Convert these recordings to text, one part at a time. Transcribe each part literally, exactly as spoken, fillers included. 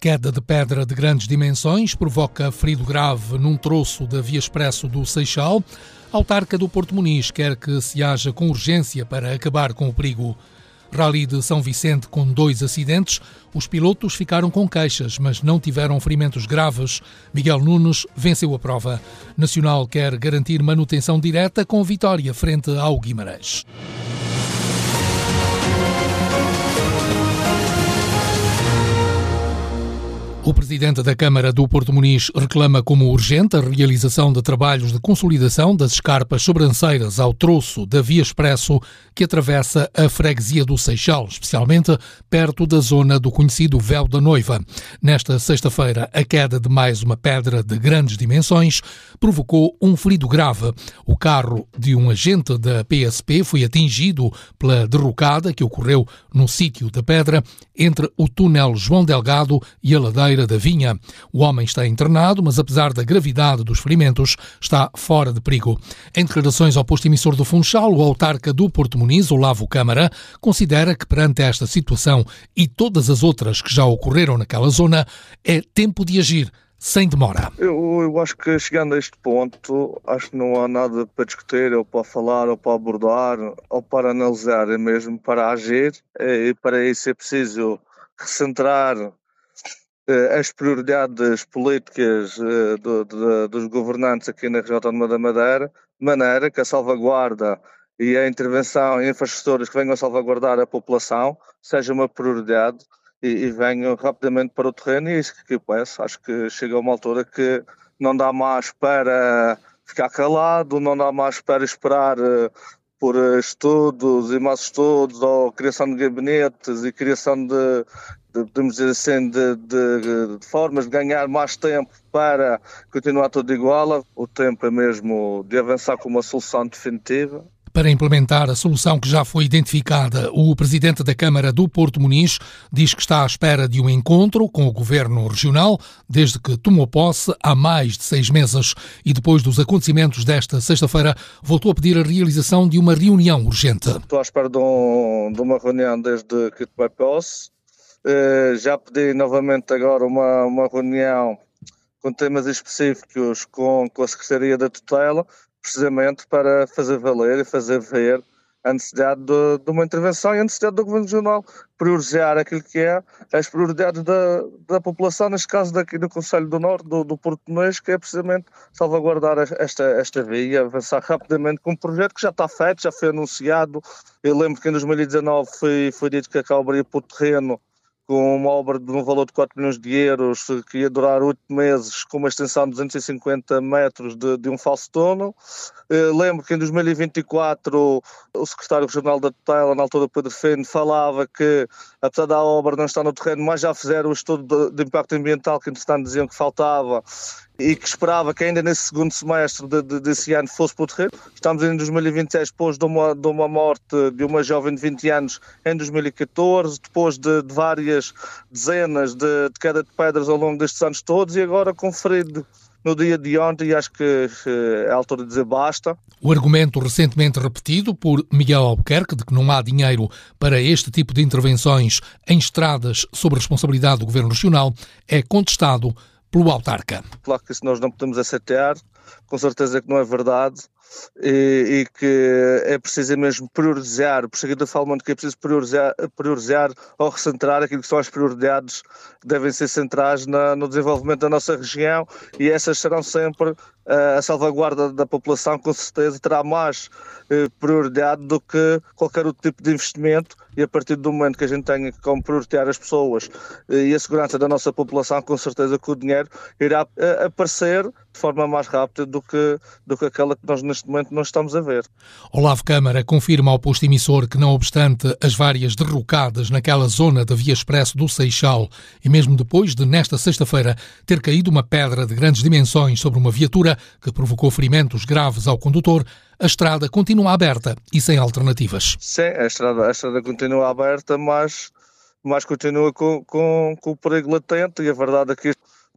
Queda de pedra de grandes dimensões provoca ferido grave num troço da Via Expresso do Seixal. A autarca do Porto Muniz quer que se haja com urgência para acabar com o perigo. Rally de São Vicente com dois acidentes. Os pilotos ficaram com queixas, mas não tiveram ferimentos graves. Miguel Nunes venceu a prova. Nacional quer garantir manutenção direta com vitória frente ao Guimarães. O presidente da Câmara do Porto Muniz reclama como urgente a realização de trabalhos de consolidação das escarpas sobranceiras ao troço da Via Expresso que atravessa a freguesia do Seixal, especialmente perto da zona do conhecido Véu da Noiva. Nesta sexta-feira, a queda de mais uma pedra de grandes dimensões provocou um ferido grave. O carro de um agente da P S P foi atingido pela derrocada que ocorreu no sítio da pedra entre o túnel João Delgado e a ladeira da Vinha. O homem está internado, mas apesar da gravidade dos ferimentos, está fora de perigo. Em declarações ao posto emissor do Funchal, o autarca do Porto Muniz, Olavo Câmara, considera que perante esta situação e todas as outras que já ocorreram naquela zona, é tempo de agir sem demora. Eu, eu acho que chegando a este ponto, acho que não há nada para discutir, ou para falar, ou para abordar, ou para analisar, é mesmo para agir, e para isso é preciso recentrar as prioridades políticas do, do, dos governantes aqui na região autónoma da Madeira, de maneira que a salvaguarda e a intervenção em infraestruturas que venham a salvaguardar a população seja uma prioridade e, e venham rapidamente para o terreno, e é isso que eu peço. Acho que chega a uma altura que não dá mais para ficar calado, não dá mais para esperar por estudos e mais estudos, ou criação de gabinetes e criação de, de podemos dizer assim, de, de, de formas de ganhar mais tempo para continuar tudo igual. O tempo é mesmo de avançar com uma solução definitiva. Para implementar a solução que já foi identificada, o presidente da Câmara do Porto Muniz diz que está à espera de um encontro com o governo regional desde que tomou posse há mais de seis meses e depois dos acontecimentos desta sexta-feira voltou a pedir a realização de uma reunião urgente. Estou à espera de, um, de uma reunião desde que tomei posse. Uh, já pedi novamente agora uma, uma reunião com temas específicos com, com a Secretaria da Tutela, precisamente para fazer valer e fazer ver a necessidade de, de uma intervenção e a necessidade do Governo Regional priorizar aquilo que é as prioridades da, da população, neste caso daqui do Concelho do Norte, do, do Porto Muniz, que é precisamente salvaguardar esta, esta via, avançar rapidamente com um projeto que já está feito, já foi anunciado. Eu lembro que em dois mil e dezanove foi, foi dito que a Calvaria por terreno, com uma obra de um valor de quatro milhões de euros, que ia durar oito meses, com uma extensão de duzentos e cinquenta metros de, de um falso túnel. Uh, lembro que em dois mil e vinte e quatro o secretário regional da Tutela, na altura Pedro Feno, falava que, apesar da obra não estar no terreno, mas já fizeram o estudo de, de impacto ambiental, que entretanto diziam que faltava, e que esperava que ainda nesse segundo semestre de, de, desse ano fosse para o terreno. Estamos em dois mil e vinte e seis, depois de uma, de uma morte de uma jovem de vinte anos em dois mil e catorze, depois de, de várias dezenas de, de queda de pedras ao longo destes anos todos, e agora conferido no dia de ontem, e acho que é a altura de dizer basta. O argumento recentemente repetido por Miguel Albuquerque de que não há dinheiro para este tipo de intervenções em estradas sob responsabilidade do Governo Regional é contestado pelo autarca. Claro que isso nós não podemos aceitar, com certeza que não é verdade, e, e que é preciso mesmo priorizar, por seguir da fala que é preciso priorizar, priorizar ou recentrar aquilo que são as prioridades que devem ser centrais na, no desenvolvimento da nossa região, e essas serão sempre uh, a salvaguarda da população, com certeza terá mais uh, prioridade do que qualquer outro tipo de investimento, e a partir do momento que a gente tenha como prioritar as pessoas uh, e a segurança da nossa população, com certeza que o dinheiro irá uh, aparecer de forma mais rápida do que, do que aquela que nós neste momento não estamos a ver. Olavo Câmara confirma ao posto emissor que, não obstante as várias derrocadas naquela zona da Via Expresso do Seixal, e mesmo depois de, nesta sexta-feira, ter caído uma pedra de grandes dimensões sobre uma viatura que provocou ferimentos graves ao condutor, a estrada continua aberta e sem alternativas. Sim, a estrada, a estrada continua aberta, mas, mas continua com, com, com o perigo latente, e a verdade é que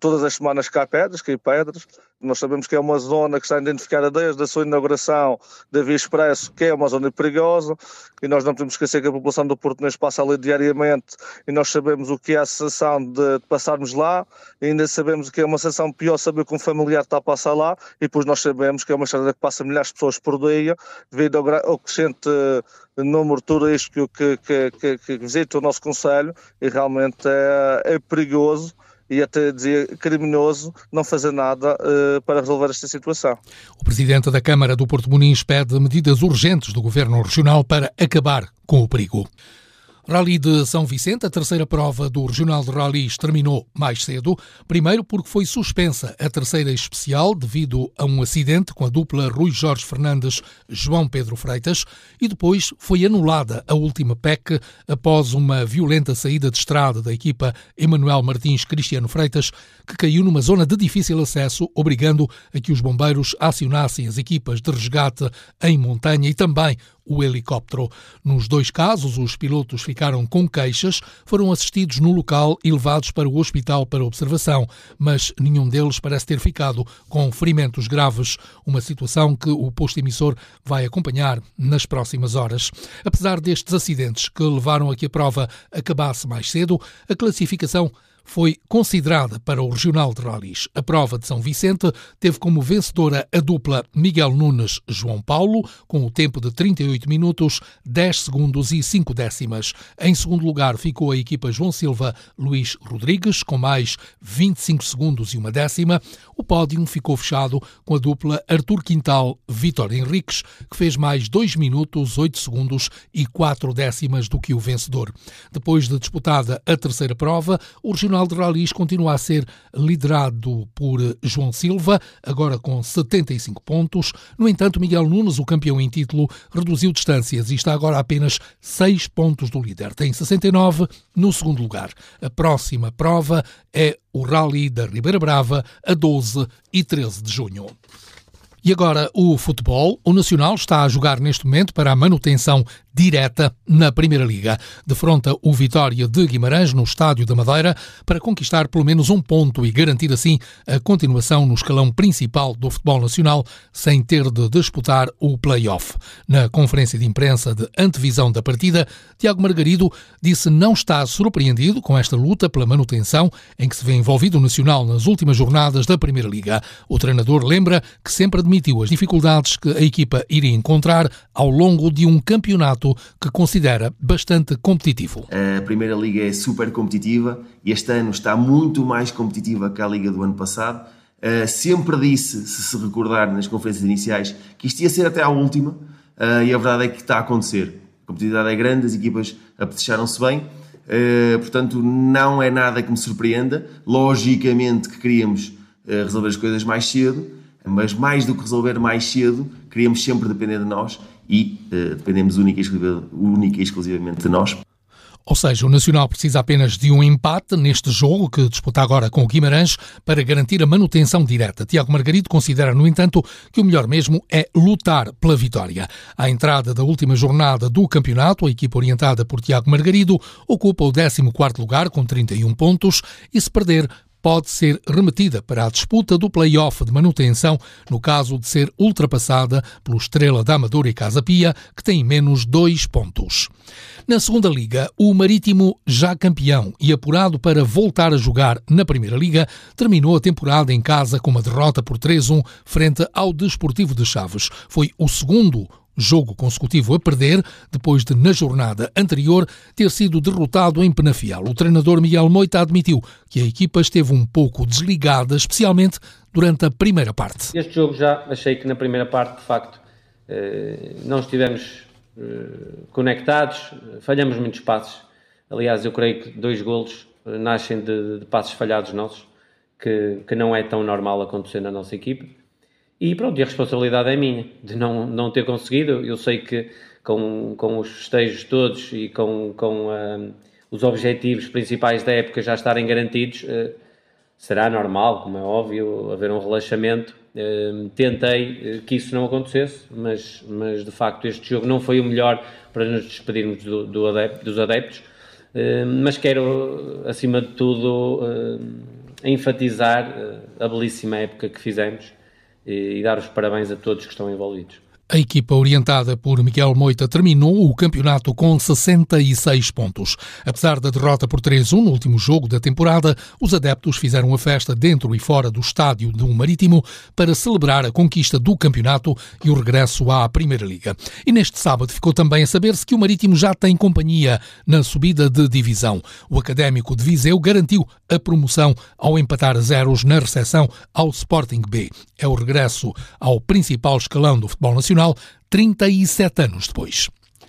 todas as semanas cai pedras, cai pedras. Nós sabemos que é uma zona que está identificada desde a sua inauguração da Via Expresso, que é uma zona perigosa, e nós não podemos esquecer que a população do Portimonense passa ali diariamente, e nós sabemos o que é a sensação de passarmos lá, e ainda sabemos o que é uma sensação pior saber que um familiar está a passar lá, e depois nós sabemos que é uma estrada que passa milhares de pessoas por dia, devido ao, ao crescente número turístico que, que, que, que visita o nosso concelho, e realmente é, é perigoso e até dizer criminoso não fazer nada uh, para resolver esta situação. O Presidente da Câmara do Porto Muniz pede medidas urgentes do Governo Regional para acabar com o perigo. Rally de São Vicente, a terceira prova do Regional de Rallys terminou mais cedo, primeiro porque foi suspensa a terceira especial devido a um acidente com a dupla Rui Jorge Fernandes-João Pedro Freitas e depois foi anulada a última P E C após uma violenta saída de estrada da equipa Emanuel Martins Cristiano Freitas, que caiu numa zona de difícil acesso, obrigando a que os bombeiros acionassem as equipas de resgate em montanha e também o helicóptero. Nos dois casos, os pilotos ficaram com queixas, foram assistidos no local e levados para o hospital para observação, mas nenhum deles parece ter ficado com ferimentos graves, uma situação que o posto emissor vai acompanhar nas próximas horas. Apesar destes acidentes que levaram a que a prova acabasse mais cedo, a classificação foi considerada para o Regional de Rallys. A prova de São Vicente teve como vencedora a dupla Miguel Nunes-João Paulo, com o tempo de trinta e oito minutos, dez segundos e cinco décimas. Em segundo lugar ficou a equipa João Silva-Luís Rodrigues, com mais vinte e cinco segundos e uma décima. O pódio ficou fechado com a dupla Artur Quintal-Vítor Henriques, que fez mais dois minutos, oito segundos e quatro décimas do que o vencedor. Depois de disputada a terceira prova, o Regional de Rallys continua a ser liderado por João Silva, agora com setenta e cinco pontos. No entanto, Miguel Nunes, o campeão em título, reduziu distâncias e está agora a apenas seis pontos do líder. Tem sessenta e nove no segundo lugar. A próxima prova é o Rally da Ribeira Brava, a doze e treze de junho. E agora o futebol. O Nacional está a jogar neste momento para a manutenção direta na Primeira Liga. Defronta o Vitória de Guimarães no Estádio da Madeira para conquistar pelo menos um ponto e garantir assim a continuação no escalão principal do futebol nacional sem ter de disputar o play-off. Na conferência de imprensa de antevisão da partida, Tiago Margarido disse não estar surpreendido com esta luta pela manutenção em que se vê envolvido o Nacional nas últimas jornadas da Primeira Liga. O treinador lembra que sempre admitiu as dificuldades que a equipa iria encontrar ao longo de um campeonato que considera bastante competitivo. A Primeira Liga é super competitiva e este ano está muito mais competitiva que a Liga do ano passado. Uh, sempre disse, se se recordar nas conferências iniciais, que isto ia ser até à última uh, e a verdade é que está a acontecer. A competitividade é grande, as equipas apetrecharam-se bem, uh, portanto não é nada que me surpreenda. Logicamente que queríamos uh, resolver as coisas mais cedo, mas mais do que resolver mais cedo, queríamos sempre depender de nós e uh, dependemos única e, única e exclusivamente de nós. Ou seja, o Nacional precisa apenas de um empate neste jogo que disputa agora com o Guimarães para garantir a manutenção direta. Tiago Margarido considera, no entanto, que o melhor mesmo é lutar pela vitória. À entrada da última jornada do campeonato, a equipa orientada por Tiago Margarido ocupa o décimo quarto lugar com trinta e um pontos e, se perder, pode ser remetida para a disputa do play-off de manutenção, no caso de ser ultrapassada pelo Estrela da Amadora e Casa Pia, que tem menos dois pontos. Na segunda Liga, o Marítimo, já campeão e apurado para voltar a jogar na Primeira Liga, terminou a temporada em casa com uma derrota por três a um frente ao Desportivo de Chaves. Foi o segundo jogo consecutivo a perder, depois de, na jornada anterior, ter sido derrotado em Penafiel. O treinador Miguel Moita admitiu que a equipa esteve um pouco desligada, especialmente durante a primeira parte. Este jogo já achei que na primeira parte, de facto, não estivemos conectados, falhamos muitos passos. Aliás, eu creio que dois golos nascem de, de passos falhados nossos, que, que não é tão normal acontecer na nossa equipa. E pronto, e a responsabilidade é minha, de não, não ter conseguido. Eu sei que com, com os festejos todos e com, com uh, os objetivos principais da época já estarem garantidos, uh, será normal, como é óbvio, haver um relaxamento. Uh, tentei uh, que isso não acontecesse, mas, mas de facto este jogo não foi o melhor para nos despedirmos do, do adep- dos adeptos. Uh, mas quero, acima de tudo, uh, a enfatizar a belíssima época que fizemos e dar os parabéns a todos que estão envolvidos. A equipa orientada por Miguel Moita terminou o campeonato com sessenta e seis pontos. Apesar da derrota por três a um no último jogo da temporada, os adeptos fizeram a festa dentro e fora do estádio do Marítimo para celebrar a conquista do campeonato e o regresso à Primeira Liga. E neste sábado ficou também a saber-se que o Marítimo já tem companhia na subida de divisão. O Académico de Viseu garantiu a promoção ao empatar a zeros na recepção ao Sporting B. É o regresso ao principal escalão do futebol nacional trinta e sete anos depois.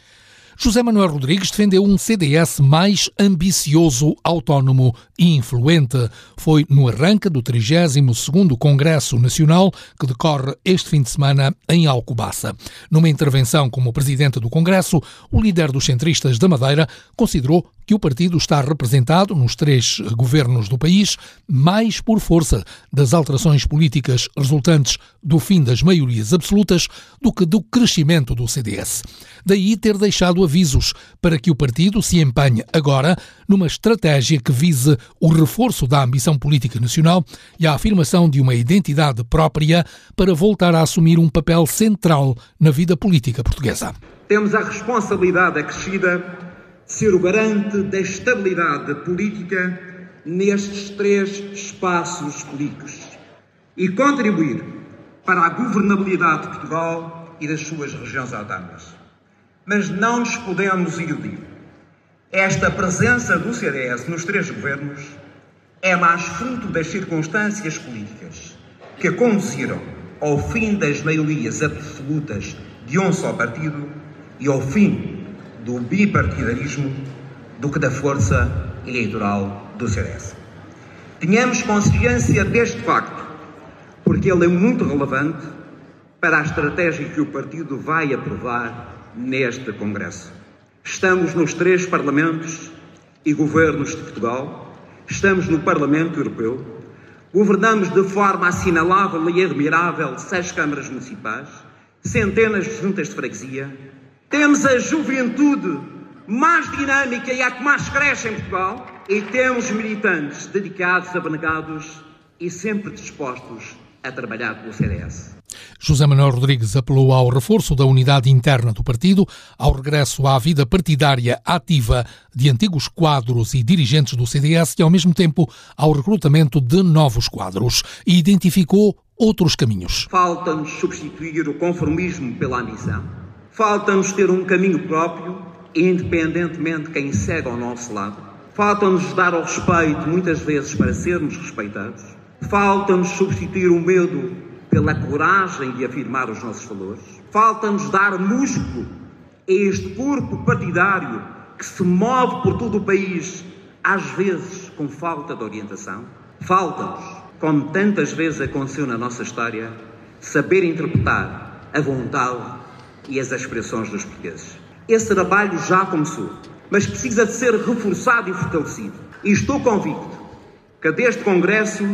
José Manuel Rodrigues defendeu um C D S mais ambicioso, autónomo e influente. Foi no arranque do trigésimo segundo Congresso Nacional que decorre este fim de semana em Alcobaça. Numa intervenção como presidente do Congresso, o líder dos centristas da Madeira considerou que o partido está representado nos três governos do país mais por força das alterações políticas resultantes do fim das maiorias absolutas do que do crescimento do C D S. Daí ter deixado avisos para que o partido se empenhe agora numa estratégia que vise o reforço da ambição política nacional e a afirmação de uma identidade própria para voltar a assumir um papel central na vida política portuguesa. Temos a responsabilidade acrescida de ser o garante da estabilidade política nestes três espaços políticos e contribuir para a governabilidade de Portugal e das suas regiões autónomas. Mas não nos podemos iludir. Esta presença do C D S nos três governos é mais fruto das circunstâncias políticas que conduziram ao fim das maiorias absolutas de um só partido e ao fim do bipartidarismo do que da força eleitoral do C D S. Tenhamos consciência deste facto, porque ele é muito relevante para a estratégia que o partido vai aprovar neste Congresso. Estamos nos três parlamentos e governos de Portugal, estamos no Parlamento Europeu, governamos de forma assinalável e admirável seis câmaras municipais, centenas de juntas de freguesia, temos a juventude mais dinâmica e a que mais cresce em Portugal e temos militantes dedicados, abnegados e sempre dispostos a trabalhar pelo C D S. José Manuel Rodrigues apelou ao reforço da unidade interna do partido, ao regresso à vida partidária ativa de antigos quadros e dirigentes do C D S e, ao mesmo tempo, ao recrutamento de novos quadros e identificou outros caminhos. Falta-nos substituir o conformismo pela ambição. Falta-nos ter um caminho próprio, independentemente de quem segue ao nosso lado. Falta-nos dar ao respeito, muitas vezes, para sermos respeitados. Falta-nos substituir o medo pela coragem de afirmar os nossos valores. Falta-nos dar músculo a este corpo partidário que se move por todo o país, às vezes com falta de orientação. Falta-nos, como tantas vezes aconteceu na nossa história, saber interpretar a vontade e as aspirações dos portugueses. Esse trabalho já começou, mas precisa de ser reforçado e fortalecido. E estou convicto que deste Congresso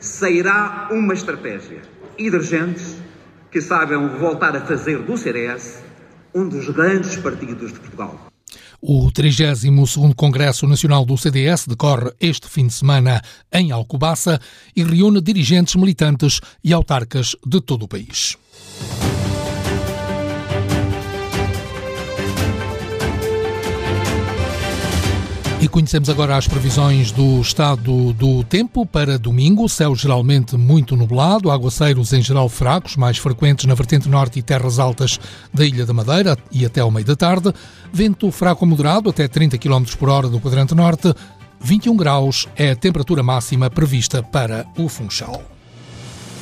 sairá uma estratégia e dirigentes que saibam voltar a fazer do C D S um dos grandes partidos de Portugal. O trigésimo segundo Congresso Nacional do C D S decorre este fim de semana em Alcobaça e reúne dirigentes militantes e autarcas de todo o país. E conhecemos agora as previsões do estado do tempo para domingo. Céu geralmente muito nublado, aguaceiros em geral fracos, mais frequentes na vertente norte e terras altas da Ilha da Madeira e até ao meio da tarde. Vento fraco a moderado, até trinta quilómetros por hora do quadrante norte. vinte e um graus é a temperatura máxima prevista para o Funchal.